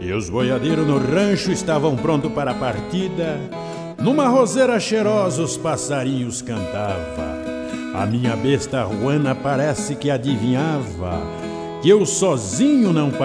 E os boiadeiros no rancho estavam prontos para a partida. Numa roseira cheirosa os passarinhos cantava. A minha besta Juana parece que adivinhava que eu sozinho não